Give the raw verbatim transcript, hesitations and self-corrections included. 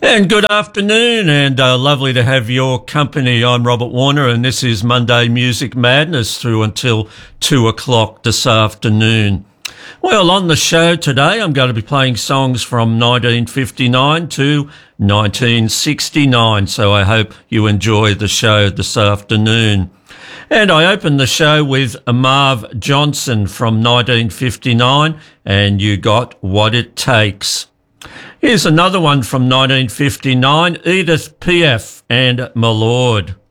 And good afternoon, and uh, lovely to have your company. I'm Robert Warner, and this is Monday Music Madness through until two o'clock this afternoon. Well, on the show today, I'm going to be playing songs from nineteen fifty-nine to nineteen sixty-nine, so I hope you enjoy the show this afternoon. And I opened the show with Marv Johnson from nineteen fifty-nine, and You Got What It Takes. Here's another one from nineteen fifty-nine, Edith Piaf and My Lord.